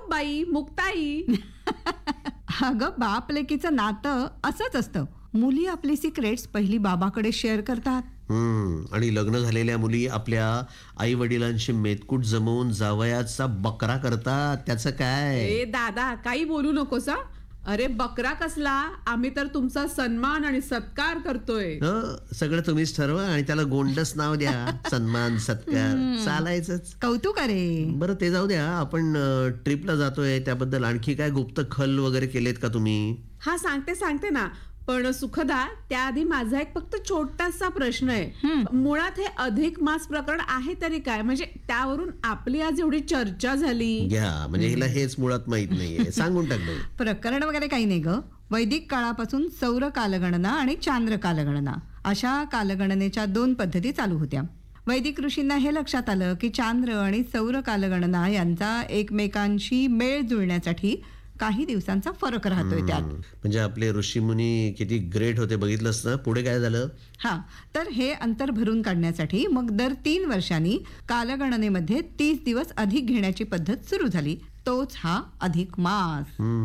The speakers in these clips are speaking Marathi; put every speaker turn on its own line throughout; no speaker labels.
बाई मुक्ताई.
अगं बाप लेकीचं नातं असंच असतं. मुली आपली सिक्रेट्स पहिली बाबाकडे शेअर करतात.
आणि लग्न झालेल्या मुली आपल्या आई वडिलांशी मेतकूट जमवून जावयाचा बकरा करतात. त्याचं काय?
ए दादा काही बोलू नकोस हा. अरे बकरा कसला, आम्ही तर तुमचा सन्मान आणि सत्कार करतोय.
सगळं तुम्हीच ठरवा आणि त्याला गोंडस नाव द्या. सन्मान सत्कार चालायचंच.
कौतुक आहे.
बरं ते जाऊ द्या. आपण ट्रिपला जातोय त्याबद्दल आणखी काय गुप्त खल वगैरे केलेत का तुम्ही?
हा सांगते ना. पण सुखदा त्याआधी माझा एक फक्त छोटासा प्रश्न आहे. मुळात हे अधिक मास प्रकरण आहे तरी काय, म्हणजे त्यावरून आपली आज एवढी चर्चा झाली.
घ्या म्हणजे हिला हेच मुळात माहित नाहीये. सांगून टाक बाई.
प्रकरण वगैरे काही नाही ग. वैदिक काळापासून सौर कालगणना आणि चांद्र कालगणना अशा कालगणनेच्या 2 पद्धती चालू होत्या. वैदिक ऋषींना हे लक्षात आलं की चांद्र आणि सौर कालगणना यांचा एकमेकांशी मेळ जुळण्यासाठी काही दिवसांचा फरक राहतोय त्यात.
म्हणजे आपले ऋषीमुनी किती ग्रेट होते बघितलंस ना. पुढे काय झालं?
हा तर हे अंतर भरून काढण्यासाठी मग दर 3 वर्षांनी कालगणनेमध्ये 30 दिवस अधिक घेण्याची पद्धत सुरू झाली. तोच हा अधिक मास.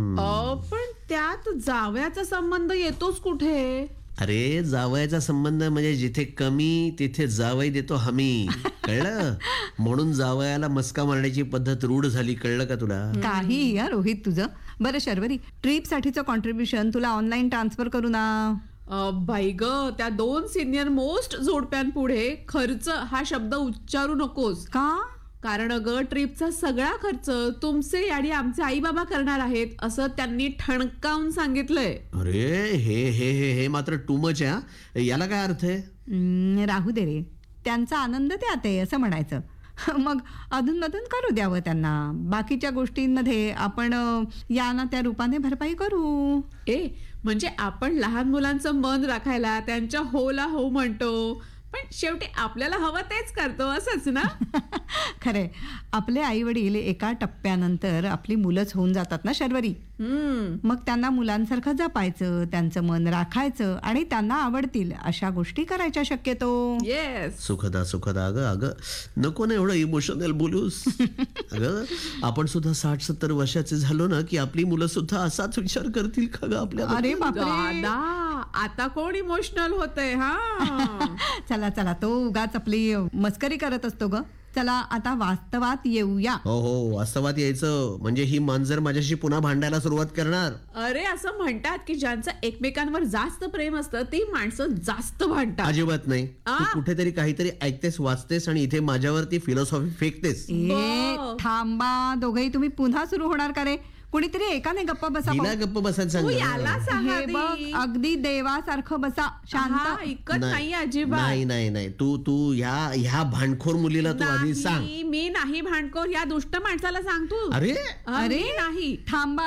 पण त्यात जावयाचा संबंध येतोच कुठे?
अरे जावयाचा संबंध म्हणजे जिथे कमी तिथे जावई देतो हमी. कळलं? म्हणून जावयाला मस्का मारण्याची पद्धत रूढ झाली. कळलं का तुला?
काही या रोहित तुझं. बरं शर्वरी, ट्रिप साठीचं कॉन्ट्रीब्युशन तुला ऑनलाईन ट्रान्सफर करू ना?
बाई ग, त्या 2 सिनियर मोस्ट जोडप्यांपुढे खर्च हा शब्द उच्चारू नकोस.
का?
कारण अगं ट्रिपचा सगळा खर्च तुमचे आणि आमचे आई बाबा करणार आहेत असं त्यांनी ठणकावून सांगितलंय.
अरे हे हे हे हे मात्र टू मच आहे. याला काय अर्थ आहे?
राहू दे रे, त्यांचा आनंद त्यात आहे असं म्हणायचं. मग अधूनमधून करू द्यावं त्यांना. बाकीच्या गोष्टींमध्ये आपण या ना त्या रूपाने भरपाई करू.
म्हणजे आपण लहान मुलांचं मन राखायला त्यांच्या होला हो म्हणतो, पण शेवटी आपल्याला हवं तेच करतो असंच ना.
खरे, आपले आई वडील एका टप्प्यानंतर आपली मुलंच होऊन जातात ना शर्वरी. मग त्यांना मुलांसारखं जपायचं, त्यांचं मन राखायचं आणि त्यांना आवडतील अशा गोष्टी करायच्या शक्यतो.
येस
सुखदा सुखदा. अगं नको ना एवढं इमोशनल बोलूस. अगं आपण सुद्धा 60-70 वर्षाचे झालो ना की आपली मुलं सुद्धा असाच विचार करतील का ग आपल्या?
अरे बापरे,
दादा आता कोण इमोशनल होतंय? हा
चला चला, तो उगाच आपली मस्करी करत असतो ग. चला आता वास्तवात येऊया.
हो वास्तवात यायचं. म्हणजे ही मांजर माझ्याशी पुन्हा भांडायला सुरुवात करणार.
अरे असं म्हणतात की ज्यांचं एकमेकांवर जास्त प्रेम असतं ती माणसं जास्त भांडतात.
अजिबात नाही. तू कुठेतरी काहीतरी ऐकतेस, वाचतेस आणि इथे माझ्यावरती फिलॉसॉफी फेकतेस.
थांबा दोघेही, तुम्ही पुन्हा सुरू होणार का रे? कुणीतरी एकाने गप्पा बसा.
हिला गप्प बसायला सांग.
याला सांगा
हे बघ, अगदी देवासारखं बसा, शांत.
ऐकत नाही अजिबात.
नाही तू ह्या भांडखोर मुलीला तू आधी सांग.
मी नाही भांडखोर, या दुष्ट माणसाला सांग तू.
अरे
अरे नाही.
थांबा